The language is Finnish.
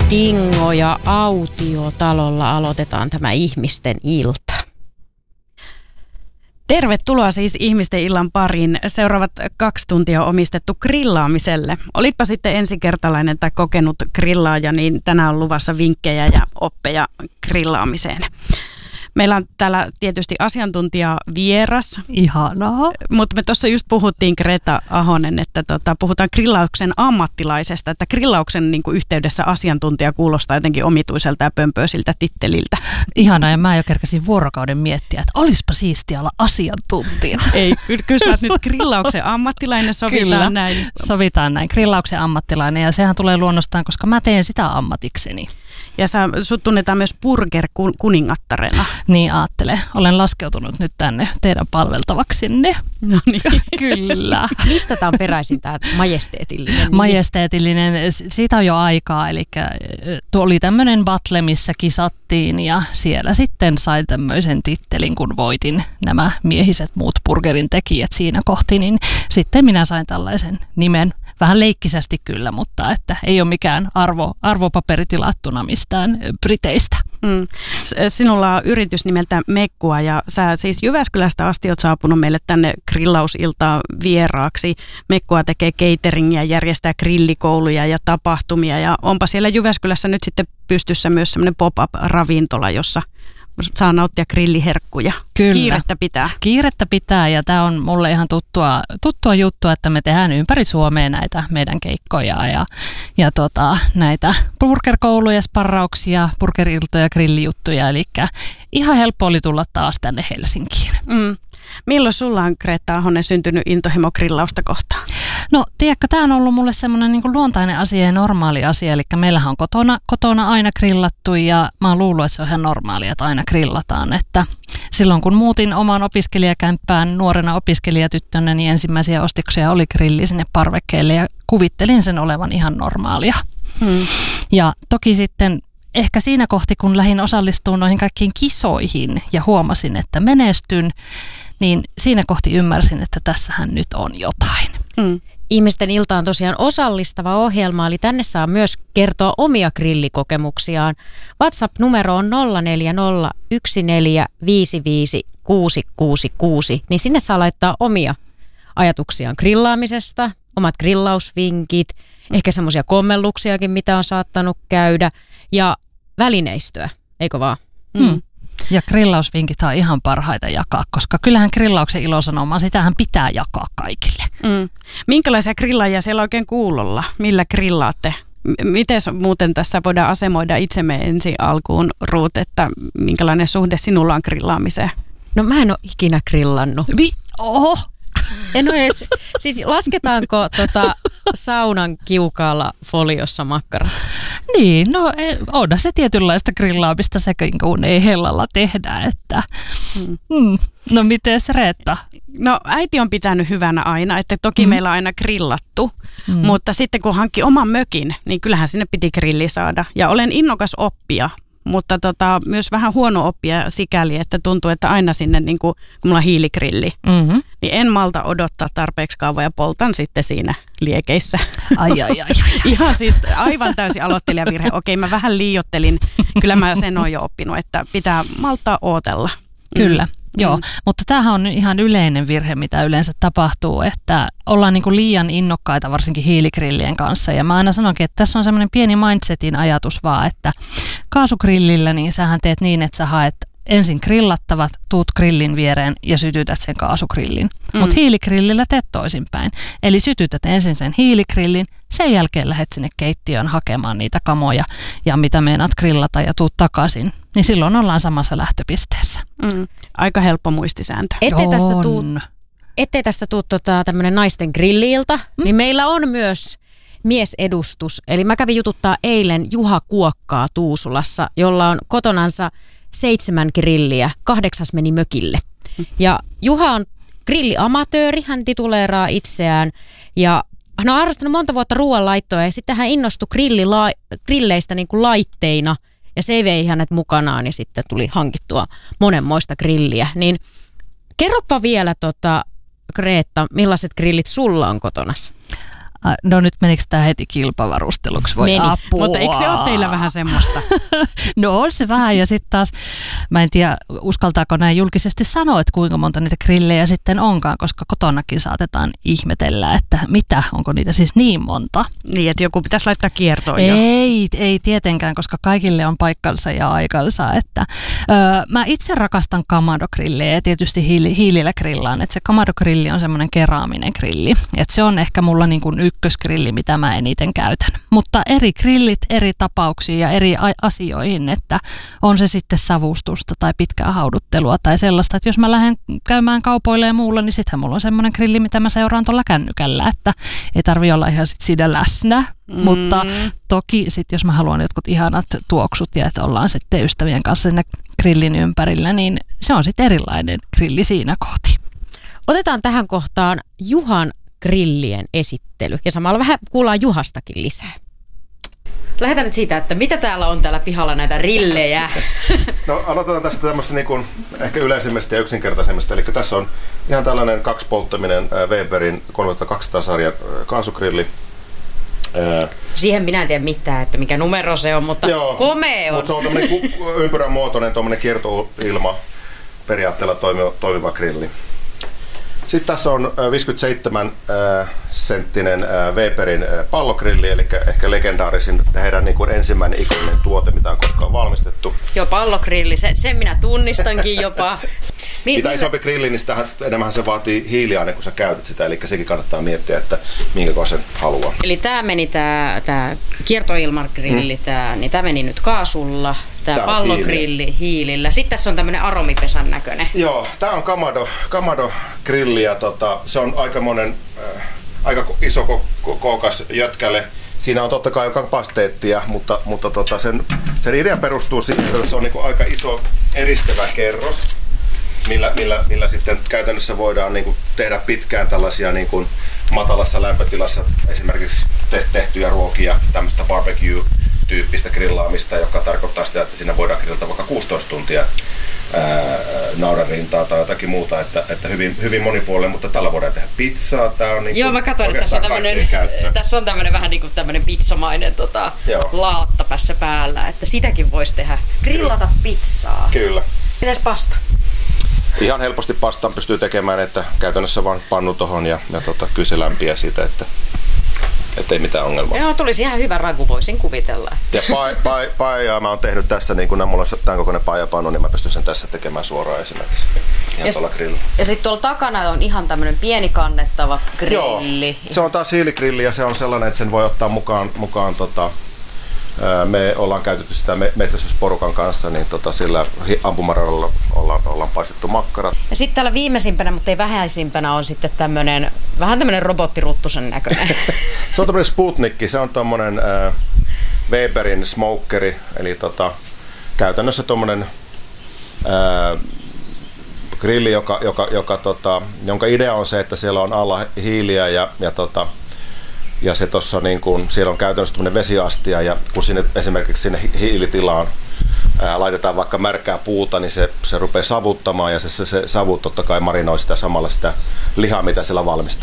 Dingo ja Autiotalolla aloitetaan tämä ihmisten ilta. Tervetuloa siis ihmisten illan pariin. Seuraavat 2 tuntia on omistettu grillaamiselle. Olitpa sitten ensikertalainen tai kokenut grillaaja, niin tänään on luvassa vinkkejä ja oppeja grillaamiseen. Meillä on täällä tietysti asiantuntija vieras. Ihanaa. Mutta me tuossa just puhuttiin, Greta Ahonen, että puhutaan grillauksen ammattilaisesta, että grillauksen niin kuin yhteydessä asiantuntija kuulostaa jotenkin omituiselta ja pömpöisiltä titteliltä. Ihanaa, ja mä jo kerkäsin vuorokauden miettiä, että olispa siistiä olla asiantuntija. Ei, kyllä sä oot nyt grillauksen ammattilainen, sovitaan kyllä, näin. Sovitaan näin, grillauksen ammattilainen, ja sehän tulee luonnostaan, koska mä teen sitä ammatikseni. Ja sut tunnetaan myös burger-kuningattarena. Niin ajattele. Olen laskeutunut nyt tänne teidän palveltavaksinne. No niin. Kyllä. Mistä tämä on peräisin, tämä majesteetillinen nimi? Majesteetillinen, siitä on jo aikaa. Eli oli tämmöinen battle, missä kisattiin ja siellä sitten sain tämmöisen tittelin, kun voitin nämä miehiset muut burgerin tekijät siinä kohti. Niin sitten minä sain tällaisen nimen. Vähän leikkisästi kyllä, mutta että ei ole mikään arvopaperi tilattuna mistään Briteistä. Sinulla on yritys nimeltä Mekkua ja sä siis Jyväskylästä asti oot saapunut meille tänne grillausiltaan vieraaksi. Mekkua tekee cateringia, järjestää grillikouluja ja tapahtumia ja onpa siellä Jyväskylässä nyt sitten pystyssä myös semmoinen pop-up-ravintola, jossa saa nauttia grilliherkkuja. Kyllä. Kiirettä pitää. Kiirettä pitää ja tämä on mulle ihan tuttua juttua, että me tehdään ympäri Suomea näitä meidän keikkoja ja näitä burgerkouluja, sparrauksia, burgeriltoja, grillijuttuja. Eli ihan helppo oli tulla taas tänne Helsinkiin. Milloin sulla on, Greta Ahonen, syntynyt intohimo grillausta kohtaan? No, tiedätkö, tämä on ollut mulle semmoinen niin kuin luontainen asia ja normaali asia, eli meillähän on kotona aina grillattu ja mä oon luullut, että se on ihan normaalia, että aina grillataan, että silloin kun muutin omaan opiskelijakämppään nuorena opiskelijatyttönä, niin ensimmäisiä ostoksia oli grilli sinne parvekkeelle ja kuvittelin sen olevan ihan normaalia. Ja toki sitten ehkä siinä kohti, kun lähdin osallistumaan noihin kaikkiin kisoihin ja huomasin, että menestyn, niin siinä kohti ymmärsin, että tässähän nyt on jotain. Ihmisten ilta on tosiaan osallistava ohjelma, eli tänne saa myös kertoa omia grillikokemuksiaan. WhatsApp-numero on 0401455666, niin sinne saa laittaa omia ajatuksiaan grillaamisesta, omat grillausvinkit, ehkä semmoisia kommelluksiakin, mitä on saattanut käydä, ja välineistöä, eikö vaan? Ja grillausvinkit on ihan parhaita jakaa, koska kyllähän grillauksen ilosanomaa, sitähän pitää jakaa kaikille. Minkälaisia grillaajia siellä oikein kuulolla? Millä grillaatte? Miten muuten tässä voidaan asemoida itsemme ensin alkuun, Ruut, että minkälainen suhde sinulla on grillaamiseen? No mä en ole ikinä grillannut. Oho! En ole edes, siis lasketaanko saunan kiukaalla foliossa makkarat? Niin, no onhan se tietynlaista grillaamista sekin, kun ei hellalla tehdä, että No mites Reetta? No äiti on pitänyt hyvänä aina, että toki meillä on aina grillattu, mutta sitten kun hankki oman mökin, niin kyllähän sinne piti grilli saada. Ja olen innokas oppija, mutta myös vähän huono oppija sikäli, että tuntuu, että aina sinne, niin kun mulla on hiiligrilli, niin en malta odottaa tarpeeksi kauan ja poltan sitten siinä liekeissä. Ai. Ihan siis aivan täysin aloittelijavirhe. Okei, mä vähän liioittelin. Kyllä mä sen oon jo oppinut, että pitää malttaa ootella. Kyllä. Joo, mutta tämähän on ihan yleinen virhe, mitä yleensä tapahtuu, että ollaan niin kuin liian innokkaita varsinkin hiiligrillien kanssa. Ja mä aina sanonkin, että tässä on semmoinen pieni mindsetin ajatus vaan, että kaasugrillillä niin sähän teet niin, että sä haet ensin grillattavat, tuut grillin viereen ja sytytät sen kaasugrillin. Mutta hiiligrillillä teet toisinpäin. Eli sytytät ensin sen hiiligrillin, sen jälkeen lähdet sinne keittiöön hakemaan niitä kamoja ja mitä meinaat grillata ja tuut takaisin. Niin silloin ollaan samassa lähtöpisteessä. Aika helppo muistisääntö. Ettei tästä tuu tämmöinen naisten grilliilta, niin meillä on myös miesedustus. Eli mä kävin jututtaa eilen Juha Kuokkaa Tuusulassa, jolla on kotonansa 7 grilliä, 8 meni mökille. Ja Juha on grilliamatööri, hän tituleeraa itseään ja hän on harrastanut monta vuotta ruoanlaittoa ja sitten hän innostui grilleistä niin kuin laitteina ja se vei hänet mukanaan ja sitten tuli hankittua monenmoista grilliä. Niin kerropa vielä Greta, millaiset grillit sulla on kotonassa? No nyt menikö tämä heti kilpavarusteluksi? Voi Meni, apua. Mutta eikö se ole teillä vähän semmoista? No on se vähän ja sitten taas, mä en tiedä uskaltaako näin julkisesti sanoa, että kuinka monta niitä grillejä sitten onkaan, koska kotonakin saatetaan ihmetellä, että mitä, onko niitä siis niin monta. Niin, että joku pitäisi laittaa kiertoon jo. Ei tietenkään, koska kaikille on paikkansa ja aikansa. Että, mä itse rakastan Kamado-grillejä ja tietysti hiilillä grillaan, että se Kamado-grilli on semmoinen keraaminen grilli, että se on ehkä mulla niin kuin ykkösgrilli, mitä mä eniten käytän. Mutta eri grillit eri tapauksiin ja eri asioihin, että on se sitten savustusta tai pitkää hauduttelua tai sellaista, että jos mä lähden käymään kaupoille ja muulla, niin sittenhän mulla on semmoinen grilli, mitä mä seuraan tuolla kännykällä, että ei tarvitse olla ihan sit siinä läsnä, mutta toki sitten jos mä haluan jotkut ihanat tuoksut ja että ollaan sitten ystävien kanssa siinä grillin ympärillä, niin se on sitten erilainen grilli siinä kohti. Otetaan tähän kohtaan Juhan grillien esittely ja samalla vähän kuullaan Juhastakin lisää. Lähdetään nyt siitä, että mitä täällä on täällä pihalla näitä rillejä. No aloitetaan tästä tämmöistä niin kuin ehkä yleisimmästä ja yksinkertaisemmasta. Eli tässä on ihan tällainen kaksipolttaminen Weberin 3200-sarjan kaasugrilli. Siihen minä en tiedä mitään, että mikä numero se on, mutta joo, komea on. Mutta se on tämmöinen ympyrän muotoinen kiertoilma periaatteella toimiva grilli. Sitten tässä on 57-senttinen Weberin pallogrilli, eli ehkä legendaarisin heidän niin kuin ensimmäinen ikoninen tuote, mitä on koskaan valmistettu. Joo, pallogrilli, sen minä tunnistankin jopa. Mitä isompi grilli, niin enemmän se vaatii hiiliaine, kun sä käytät sitä, eli sekin kannattaa miettiä, että minkä kosen haluaa. Eli tämä meni tämä kiertoilmagrilli, niin tämä meni nyt kaasulla. Tämä pallogrilli hiilillä. Sitten tässä on tämmöinen aromipesän näköinen. Joo, tämä on Kamado grilli ja se on aika iso kookas jötkälle. Siinä on totta kai kapasiteettia, mutta sen idea perustuu siihen, että se on niinku aika iso eristävä kerros, millä sitten käytännössä voidaan niinku tehdä pitkään tällaisia niinku matalassa lämpötilassa esimerkiksi tehtyjä ruokia, tämmöistä barbecue-tyyppistä grillaamista, joka tarkoittaa sitä, että siinä voidaan grillata vaikka 16 tuntia naudanrintaa tai jotakin muuta, että hyvin monipuolinen, mutta tällä voidaan tehdä pizzaa. Tää on niin. Joo, mä katsoin, että tässä on tämmöinen vähän niin kuin tämmöinen pizzamainen laatta päässä päällä, että sitäkin voisi tehdä. Grillata pizzaa. Kyllä. Mitäs pasta? Ihan helposti pastan pystyy tekemään, että käytännössä vaan pannu tohon ja kyllä se lämpiää siitä, ettei mitään ongelmaa. Joo, tulisi ihan hyvä ragu, voisin kuvitella. Ja paijaa mä oon tehnyt tässä, niin kun mulla on tämän kokoinen paijapannu, niin mä pystyn sen tässä tekemään suoraan esimerkiksi. Ihan tuolla grillillä. Ja sitten tuolla takana on ihan tämmöinen pieni kannettava grilli. Joo, se on taas hiiligrilli ja se on sellainen, että sen voi ottaa mukaan me ollaan käytetty sitä metsästysporukan kanssa, niin sillä ampumaradalla ollaan paistettu makkarat. Ja sitten täällä viimeisimpänä, mutta ei vähäisimpänä, on sitten vähän tämmöinen robottiruttusen näköinen. Se on tämmöinen Sputnikki, se on tommonen Weberin smokeri, eli käytännössä tommonen grilli, jonka idea on se, että siellä on alla hiiliä ja se tossa niin kun siellä on käytännössä tämmöinen vesiastia ja kun esimerkiksi sinne hiilitilaan laitetaan vaikka märkää puuta, niin se rupeaa savuttamaan ja se savu totta kai marinoi sitä samalla sitä lihaa, mitä siellä valmistaa.